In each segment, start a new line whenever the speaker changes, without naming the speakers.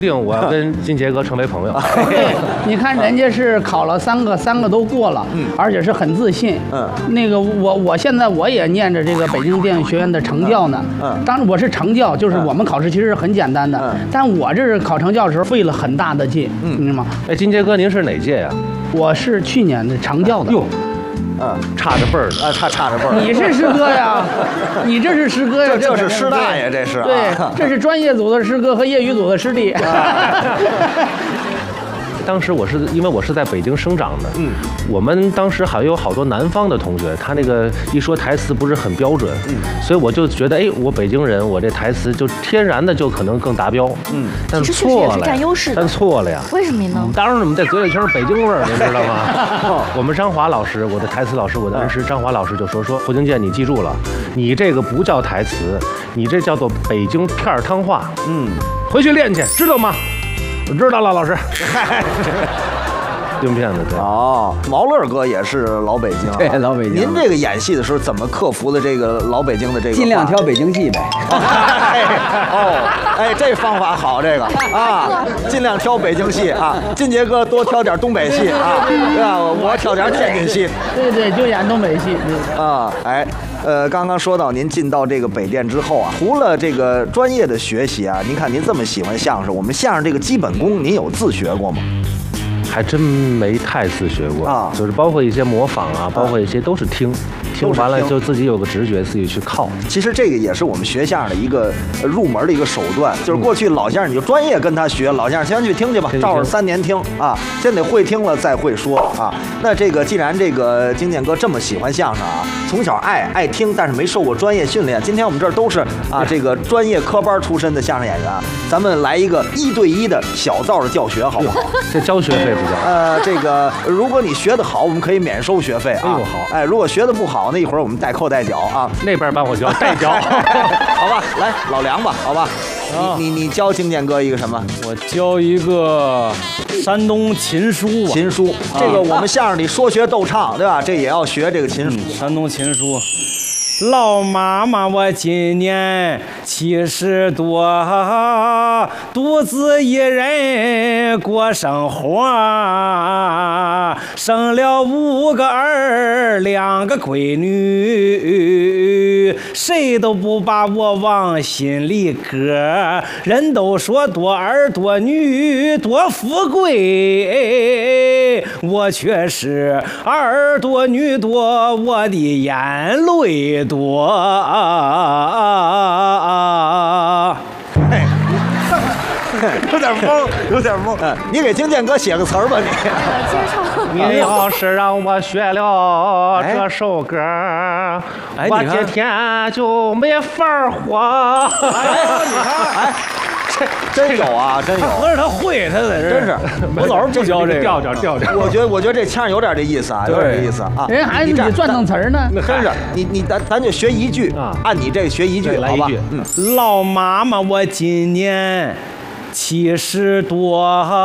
定我要跟金杰哥成为朋友。
对，你看人家是考了3个都过了，而且是很自信。那个我现在我也念着这个北京电影学院的成教呢。当然我是成教，就是我们考试其实是很简单的，但我这是考成教的时候费了很大的劲，你知道吗？
哎，金杰哥，您是哪届呀？
我是去年的成教的。
哟。差着辈儿呢，
差着辈儿。
你是师哥呀，你这是师哥呀，
这是师大爷，这是。
对，这是专业组的师哥和业余组的师弟。
当时因为我是在北京生长的，我们当时还有好多南方的同学，他那个一说台词不是很标准，所以我就觉得，哎，我北京人，我这台词就天然的就可能更达标，但
其实
错了，
是占优势的，
但错了呀。
为什么呢？
当然，我们在嘴里全是北京味儿，你知道吗？我们张华老师，我的台词老师，我的恩师张华老师就说胡金健，你记住了，你这个不叫台词，你这叫做北京片儿汤话，回去练去，知道吗？我知道了，老师。用片子对。
哦，毛乐哥也是老北京，
对，老北京。
您这个演戏的时候怎么克服的这个老北京的这个？
尽量挑北京戏呗。
这方法好，这个啊，尽量挑北京戏啊。金杰哥多挑点东北戏啊，对吧？我挑点天津戏。
对，就演东北戏
啊。刚刚说到您进到这个北电之后啊，除了这个专业的学习啊，您看您这么喜欢相声，我们相声这个基本功，您有自学过吗？
还真没太自学过啊，就是包括一些模仿啊，包括一些都是听完了就自己有个直觉，自己去靠。
其实这个也是我们学相声的一个入门的一个手段，就是过去老相声你就专业跟他学，老相声先去听去吧，照着3年听啊，先得会听了再会说啊。那这个既然这个金健哥这么喜欢相声啊，从小爱听，但是没受过专业训练，今天我们这儿都是啊这个专业科班出身的相声演员，咱们来一个1对1的小灶的教学，好不好？
这交学费不交？
这个如果你学得好，我们可以免收学费啊。
好。
如果学得不好，那一会儿我们代扣代缴啊。
那边帮我交，代缴。
好吧，来老梁吧，好吧。你教金健哥一个什么？
我教一个山东琴书吧。
琴书，这个我们相声里说学逗唱，对吧？这也要学这个琴书。
山东琴书。老妈妈，我今年70多，独自一人过生活，生了5个儿，2个闺女，谁都不把我往心里搁。人都说多儿多女多富贵，我却是儿多女多，我的眼泪多。
有点懵。你给金健哥写个词儿吧，
你要是让我学了这首歌，我今天就没法活。
真有啊，真有。
合着他会，他在这
真是。
我老是不教这个
调。
我觉得这腔有点这意思啊，有点这意思啊。
人还是你转动词儿呢，
真是。咱就学一句啊，按你这个学一句，好吧？
老妈妈，我今年70多，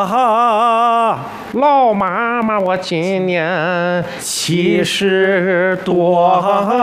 老妈妈，我今年70多。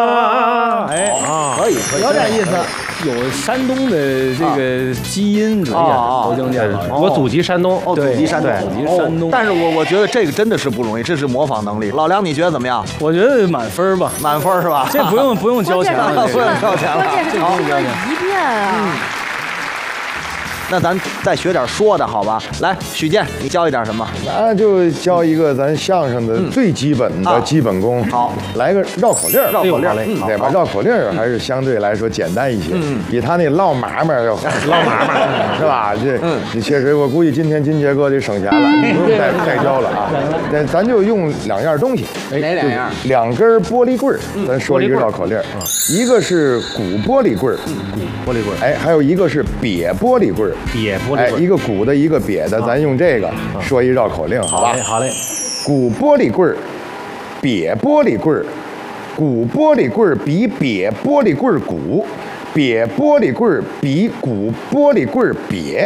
可以，
有点意思。
有山东的这个基因，侯经健，
我祖籍山东，
祖籍山东。但是我觉得这个真的是不容易，这是模仿能力。老梁，你觉得怎么样？
我觉得满分吧，
满分是吧？
这不用交钱了，
不用交钱了，
关键是听了一遍啊。
那咱再学点说的，好吧？来，许健，你教一点什么？
那就教一个咱相声的最基本的基本功。
好，
来个绕口令，对吧？绕口令还是相对来说简单一些，比他那唠妈妈要唠妈妈是吧？这确实，我估计今天金杰哥得省钱了，不用再教了啊。咱就用2样东西，
哪2样
？2根玻璃棍儿，咱说一个绕口令，一个是鼓玻璃棍儿，
鼓玻璃棍儿，
还有一个是瘪玻璃棍儿。
瘪玻璃棍，
一个鼓的，一个瘪的，咱用这个说一绕口令，好吧？
好嘞。
鼓玻璃棍儿，瘪玻璃棍儿，鼓玻璃棍儿比瘪玻璃棍儿鼓，瘪玻璃棍儿比鼓玻璃棍儿瘪。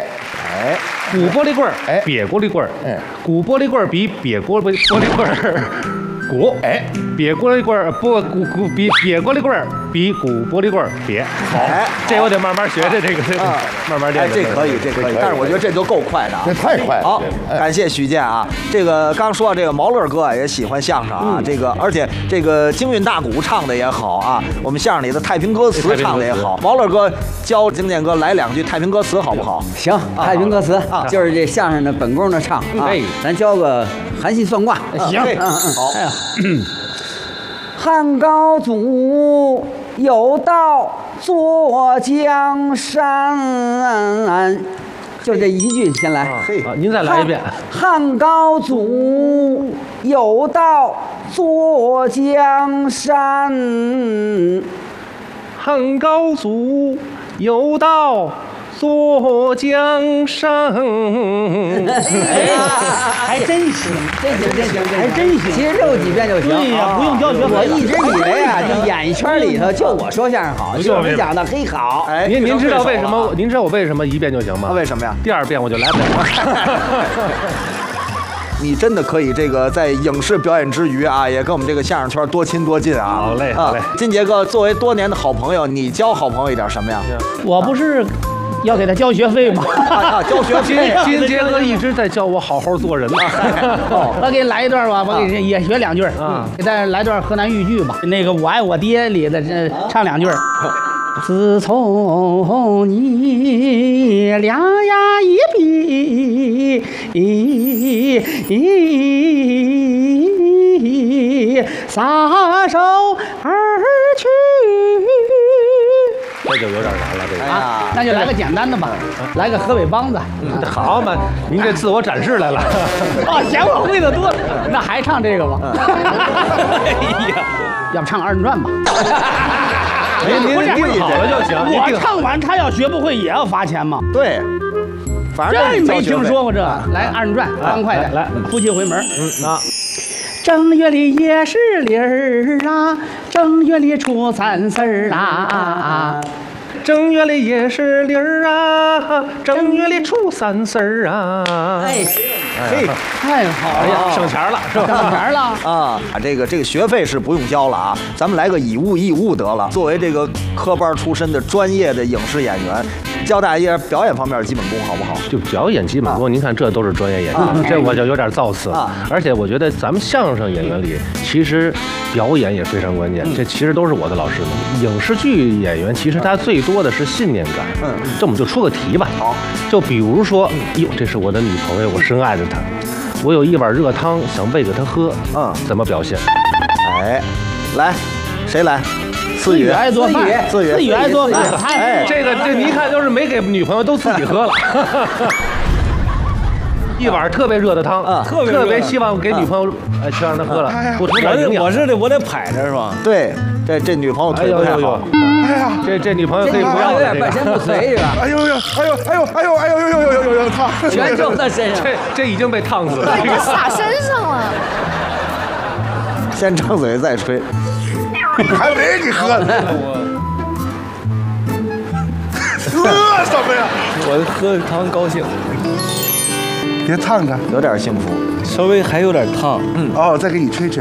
鼓玻璃棍儿，瘪玻璃棍儿，鼓玻璃棍儿比瘪玻璃棍儿。 鼓，哎，瘪锅里棍儿，不鼓瘪锅里棍儿，比鼓玻璃棍儿瘪。好，这我得慢慢学的，这个慢慢练。
这可以，这可以。但是我觉得这就够快的啊，
这太快了。
好，感谢许健啊。这个刚说这个毛乐哥也喜欢相声啊，这个而且这个京韵大鼓唱的也好啊，我们相声里的太平歌词唱的也好。毛乐哥教京健哥来2句太平歌词好不好？
行，太平歌词啊，就是这相声的本宫的唱啊，咱教个含辛算卦。
行，
好。
汉高祖有道坐江山，就这一句先来。
您再来一遍。
汉高祖有道坐江山，
汉高祖有道坐江山。
还真行，这行，还真行。
其实溜几遍就行。
对呀，不用教学。
我一直以为啊，这演艺圈里头就我说相声好，就你讲的嘿好。
哎，
您知道为什么？您知道我为什么1遍就行吗？
为什么呀？
第2遍我就来不了。
你真的可以这个在影视表演之余啊，也跟我们这个相声圈多亲多近啊。
好嘞。
金杰哥作为多年的好朋友，你教好朋友一点什么呀？
我不是要给他交学费吗？
交学费。
金杰哥一直在教我好好做人。
我给你来一段吧，我给你也学2句给大家来段河南豫剧吧。那个我爱我爹里的唱2句。自从你两牙一闭，撒手而去。
这就有点难了，这个
啊，那就来个简单的吧，来个河北梆子。
好嘛，您这自我展示来了。
嫌我会的多，那还唱这个吧？哎呀，要不唱2人转吧？
您定好了就行。
我唱完他要学不会也要罚钱吗？
对，反正
这没听说过这。来2人转，欢快点，
来
夫妻回门。正月里也是理儿啊，正月里初3四儿啊。
正月里也是理儿啊，正月里初3四儿啊。
哎，太好了，
省钱了是吧？
省钱了
啊！这个学费是不用交了啊，咱们来个以物易物得了。作为这个科班出身的专业的影视演员，教大家一点表演方面的基本功好不好？
就表演基本功，您看这都是专业演员，这我就有点造次了。而且我觉得咱们相声演员里，其实表演也非常关键。这其实都是我的老师们。影视剧演员其实他最多的是信念感。这我们就出个题吧。
好，
就比如说，哟，这是我的女朋友，我深爱着她，我有一碗热汤想喂给她喝，怎么表现？
哎，来，谁来？
思雨爱做饭，
思雨
爱做饭。
哎，这你一看就是没给女朋友，都自己喝了。一碗特别热的汤特别希望给女朋友去让她喝了，补充点营养。
我得排着是吧？
对，这女朋友腿不太好。
哎呀，
这女朋友可以不要了。
半身不遂是吧？
哎呦，烫！
全扔在身上。
这已经被烫死了，
洒身上了。
先张嘴再吹。
还没你喝呢。喝什么呀？
我喝汤高兴。
别烫着，
有点幸福，
稍微还有点烫。
哦，再给你吹吹。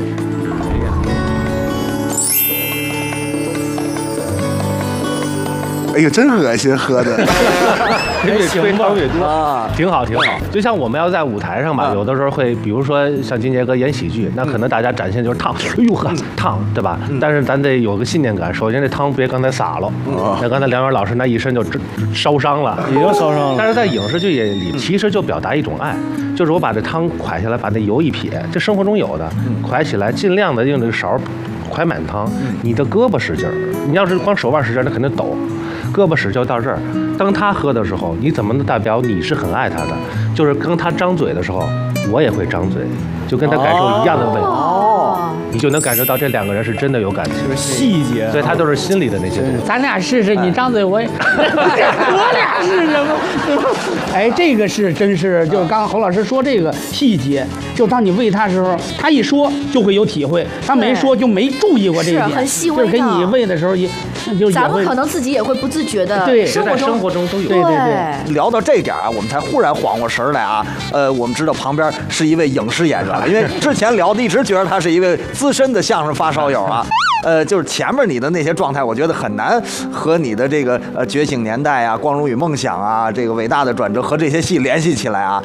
哎呦，真恶心，喝的。
越吹汤越多啊，挺好。就像我们要在舞台上吧，有的时候会，比如说像金杰哥演喜剧，那可能大家展现就是烫，哎呦呵，烫，对吧？但是咱得有个信念感，首先这汤别刚才洒了，那刚才梁元老师那一身就烧伤了，
也就烧伤了。
但是在影视剧里，其实就表达一种爱，就是我把这汤蒯下来，把那油一撇，这生活中有的，蒯起来，尽量的用这个勺蒯满汤，你的胳膊使劲儿，你要是光手腕使劲儿，那肯定抖。胳膊使就到这儿，当他喝的时候，你怎么能代表你是很爱他的？就是当他张嘴的时候，我也会张嘴，就跟他感受一样的味道。 你就能感受到这两个人是真的有感情，
就是细节，
所以他都是心里的那些东西。
咱俩试试，你张嘴我也，我俩试试吗？哎，这个是真是，就是刚刚侯老师说这个细节，就当你喂他的时候，他一说就会有体会，他没说就没注意过这一点，
是很细微的。
就是给你喂的时候也，就
咱们可能自己也会不自觉的，
对，
在生活中都有。
对。
聊到这点啊，我们才忽然缓过神来啊。我们知道旁边是一位影视演员了，因为之前聊的一直觉得他是一位资深的相声发烧友啊。就是前面你的那些状态，我觉得很难和你的这个觉醒年代啊、光荣与梦想啊、这个伟大的转折和这些戏联系起来啊。